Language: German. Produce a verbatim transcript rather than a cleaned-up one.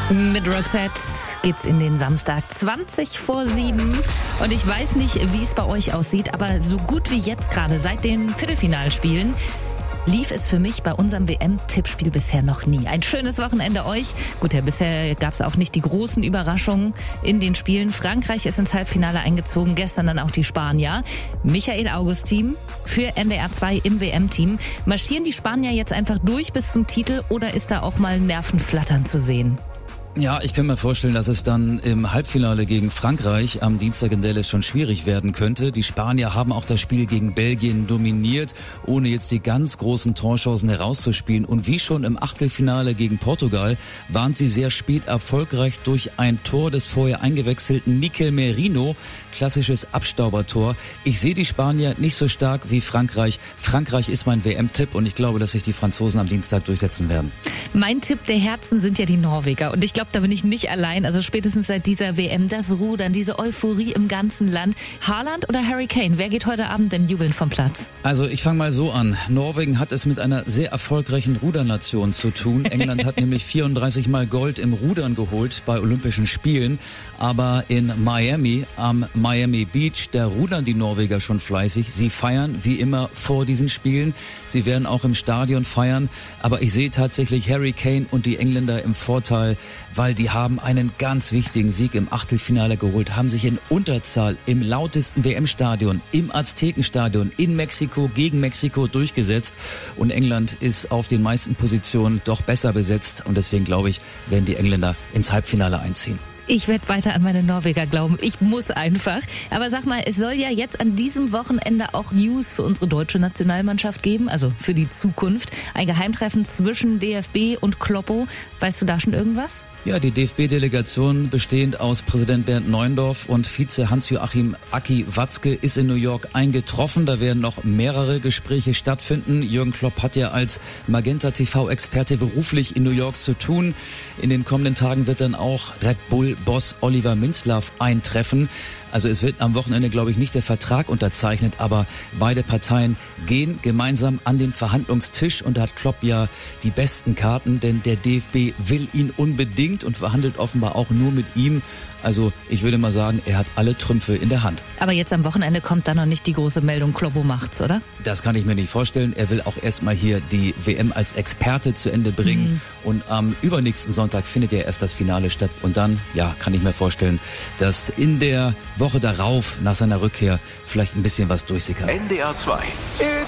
Mit Roxette geht's in den Samstag zwanzig vor sieben. Und ich weiß nicht, wie es bei euch aussieht, aber so gut wie jetzt gerade seit den Viertelfinalspielen lief es für mich bei unserem W M-Tippspiel bisher noch nie. Ein schönes Wochenende euch. Gut, ja, bisher gab es auch nicht die großen Überraschungen in den Spielen. Frankreich ist ins Halbfinale eingezogen, gestern dann auch die Spanier. Michael Augustin für N D R zwei im W M-Team. Marschieren die Spanier jetzt einfach durch bis zum Titel oder ist da auch mal Nervenflattern zu sehen? Ja, ich kann mir vorstellen, dass es dann im Halbfinale gegen Frankreich am Dienstag in Dallas schon schwierig werden könnte. Die Spanier haben auch das Spiel gegen Belgien dominiert, ohne jetzt die ganz großen Torchancen herauszuspielen. Und wie schon im Achtelfinale gegen Portugal waren sie sehr spät erfolgreich durch ein Tor des vorher eingewechselten Mikel Merino. Klassisches Abstaubertor. Ich sehe die Spanier nicht so stark wie Frankreich. Frankreich ist mein W M-Tipp und ich glaube, dass sich die Franzosen am Dienstag durchsetzen werden. Mein Tipp der Herzen sind ja die Norweger. Und ich glaube, da bin ich nicht allein. Also spätestens seit dieser W M, das Rudern, diese Euphorie im ganzen Land. Haaland oder Harry Kane? Wer geht heute Abend denn jubeln vom Platz? Also ich fange mal so an. Norwegen hat es mit einer sehr erfolgreichen Rudernation zu tun. England hat nämlich vierunddreißig Mal Gold im Rudern geholt bei Olympischen Spielen. Aber in Miami, am Miami Beach, da rudern die Norweger schon fleißig. Sie feiern wie immer vor diesen Spielen. Sie werden auch im Stadion feiern. Aber ich sehe tatsächlich Harry Kane und die Engländer im Vorteil, weil die haben einen ganz wichtigen Sieg im Achtelfinale geholt, haben sich in Unterzahl im lautesten W M-Stadion, im Aztekenstadion in Mexiko gegen Mexiko durchgesetzt. Und England ist auf den meisten Positionen doch besser besetzt. Und deswegen glaube ich, werden die Engländer ins Halbfinale einziehen. Ich werde weiter an meine Norweger glauben. Ich muss einfach. Aber sag mal, es soll ja jetzt an diesem Wochenende auch News für unsere deutsche Nationalmannschaft geben, also für die Zukunft. Ein Geheimtreffen zwischen D F B und Kloppo. Weißt du da schon irgendwas? Ja, die D F B-Delegation bestehend aus Präsident Bernd Neuendorf und Vize Hans-Joachim Aki Watzke ist in New York eingetroffen. Da werden noch mehrere Gespräche stattfinden. Jürgen Klopp hat ja als Magenta T V-Experte beruflich in New York zu tun. In den kommenden Tagen wird dann auch Red Bull-Boss Oliver Minzlaff eintreffen. Also es wird am Wochenende, glaube ich, nicht der Vertrag unterzeichnet, aber beide Parteien gehen gemeinsam an den Verhandlungstisch und da hat Klopp ja die besten Karten, denn der D F B will ihn unbedingt und verhandelt offenbar auch nur mit ihm. Also ich würde mal sagen, er hat alle Trümpfe in der Hand. Aber jetzt am Wochenende kommt da noch nicht die große Meldung, Kloppo macht's, oder? Das kann ich mir nicht vorstellen. Er will auch erstmal hier die W M als Experte zu Ende bringen. Mhm. Und am übernächsten Sonntag findet ja erst das Finale statt. Und dann, ja, kann ich mir vorstellen, dass in der Woche darauf, nach seiner Rückkehr, vielleicht ein bisschen was durchsickert. N D R zwei.